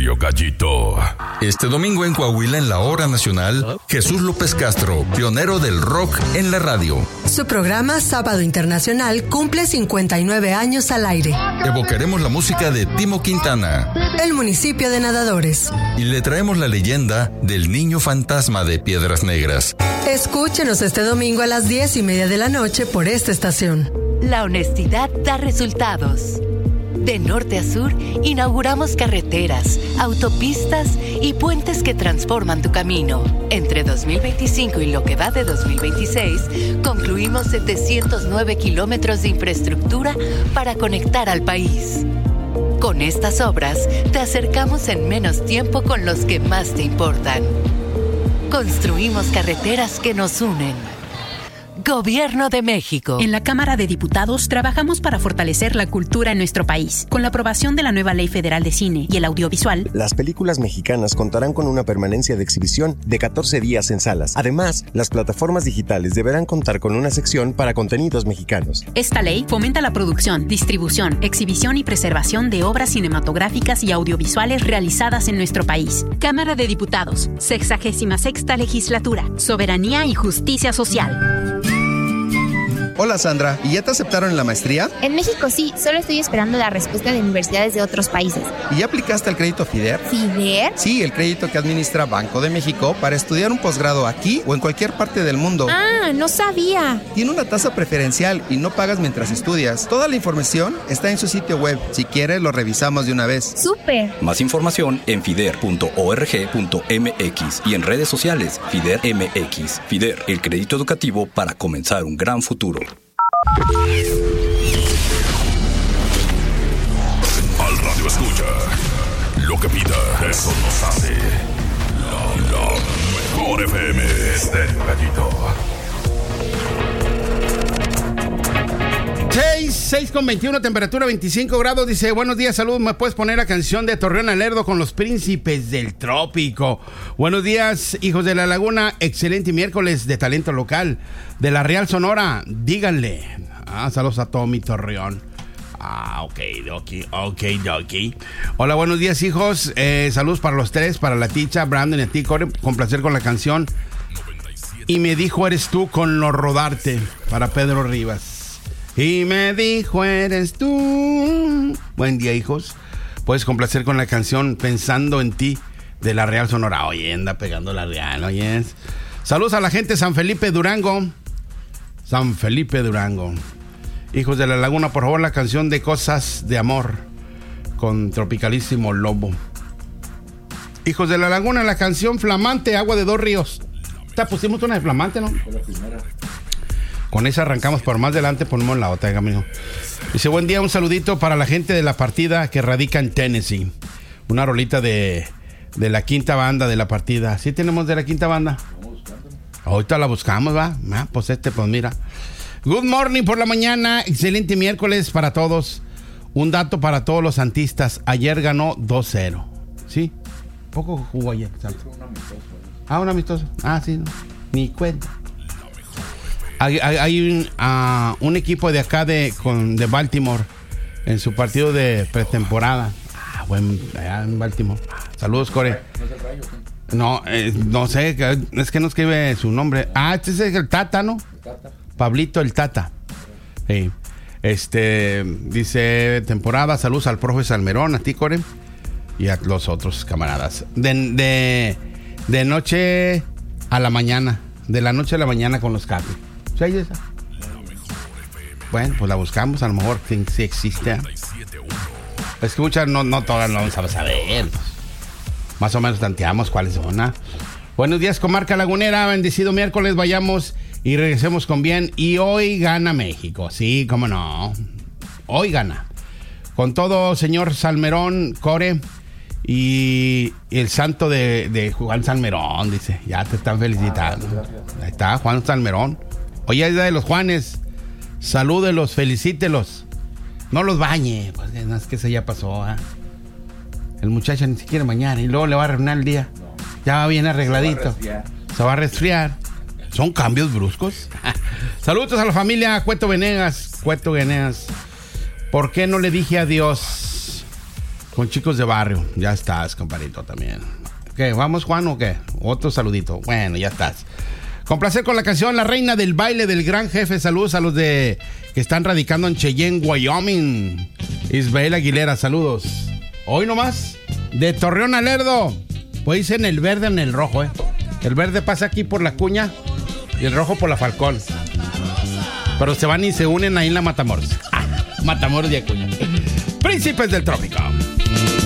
Radio Gallito. Este domingo en Coahuila, en la Hora Nacional, Jesús López Castro, pionero del rock en la radio. Su programa Sábado Internacional cumple 59 años al aire. Evocaremos la música de Timo Quintana, el municipio de Nadadores. Y le traemos la leyenda del niño fantasma de Piedras Negras. Escúchenos este domingo a las 10:30 de la noche por esta estación. La honestidad da resultados. De norte a sur, inauguramos carreteras, autopistas y puentes que transforman tu camino. Entre 2025 y lo que va de 2026, concluimos 709 kilómetros de infraestructura para conectar al país. Con estas obras, te acercamos en menos tiempo con los que más te importan. Construimos carreteras que nos unen. Gobierno de México. En la Cámara de Diputados trabajamos para fortalecer la cultura en nuestro país. Con la aprobación de la nueva Ley Federal de Cine y el Audiovisual, las películas mexicanas contarán con una permanencia de exhibición de 14 días en salas. Además, las plataformas digitales deberán contar con una sección para contenidos mexicanos. Esta ley fomenta la producción, distribución, exhibición y preservación de obras cinematográficas y audiovisuales realizadas en nuestro país. Cámara de Diputados, 66ª Legislatura. Soberanía y justicia social. Hola Sandra, ¿y ya te aceptaron en la maestría? En México sí, solo estoy esperando la respuesta de universidades de otros países. ¿Y ya aplicaste al crédito FIDER? ¿FIDER? Sí, el crédito que administra Banco de México para estudiar un posgrado aquí o en cualquier parte del mundo. Ah, no sabía. Tiene una tasa preferencial y no pagas mientras estudias. Toda la información está en su sitio web. Si quieres, lo revisamos de una vez. ¡Súper! Más información en fider.org.mx y en redes sociales FIDER MX. FIDER, el crédito educativo para comenzar un gran futuro. Al radio escucha lo que pida, eso nos hace la mejor FM. Estéreo Gallito. 6:21, temperatura 25 grados. Dice, buenos días, salud, ¿me puedes poner la canción de Torreón al Lerdo con los príncipes del trópico? Buenos días, hijos de la laguna, excelente miércoles de talento local de la Real Sonora, díganle. Saludos a todo mi Torreón. Ok. Hola, buenos días, hijos, saludos para los tres, para la Ticha, Brandon y a ti, Core, con placer con la canción Y me dijo eres tú con lo rodarte, para Pedro Rivas. Y me dijo eres tú. Buen día, hijos. Puedes complacer con la canción Pensando en ti de la Real Sonora. Oye, anda pegando la Real, oye. Saludos a la gente de San Felipe Durango. San Felipe Durango. Hijos de la Laguna, por favor, la canción de Cosas de Amor con Tropicalísimo Lobo. Hijos de la Laguna, la canción Flamante, Agua de Dos Ríos. Te pusimos una de Flamante, ¿no? Fue la primera. Con esa arrancamos, por más adelante ponemos la otra, amigo. Dice, buen día, un saludito para la gente de la partida que radica en Tennessee. Una rolita de la quinta banda de la partida. ¿Sí tenemos de la quinta banda? Ahorita la buscamos, ¿va? Pues pues mira. Good morning por la mañana, excelente miércoles para todos. Un dato para todos los santistas. Ayer ganó 2-0. ¿Sí? Poco jugó ayer. Un amistoso. Sí, no. Ni cuenta. Hay un equipo de acá de Baltimore en su partido de pretemporada. Allá en Baltimore. Saludos, Core. No sé, es que no escribe su nombre. Este es el Tata, ¿no? Pablito el Tata. Sí. Dice temporada, saludos al profe Salmerón, a ti, Core, y a los otros camaradas. De noche a la mañana, de la noche a la mañana con los Capi. ¿Sí hay esa? Bueno, pues la buscamos, a lo mejor si existe. Es que muchas no todas no vamos a saber. Más o menos tanteamos cuáles son. Buenos días, comarca lagunera, bendecido miércoles, vayamos y regresemos con bien. Y hoy gana México, sí, cómo no. Hoy gana. Con todo, señor Salmerón, Core, y el santo de Juan Salmerón, dice, ya te están felicitando. Ahí está, Juan Salmerón. Hoy es día de los Juanes. Salúdelos, felicítelos. No los bañe, pues no es que eso ya pasó. El muchacho ni siquiera bañar y luego le va a arruinar el día. Ya va bien arregladito. Se va a resfriar. Son cambios bruscos. Saludos a la familia Cueto Venegas. ¿Por qué no le dije adiós? Con chicos de barrio. Ya estás, compadrito, también. ¿Qué? ¿Vamos, Juan, o qué? Otro saludito. Bueno, ya estás. Con placer con la canción La Reina del Baile del Gran Jefe. Saludos a los de que están radicando en Cheyenne, Wyoming. Ismael Aguilera, saludos. Hoy nomás, de Torreón a Lerdo. Pues dicen el verde en el rojo, El verde pasa aquí por la Cuña y el rojo por la Falcón. Pero se van y se unen ahí en la Matamoros. Matamoros y Acuña. Príncipes del Trópico.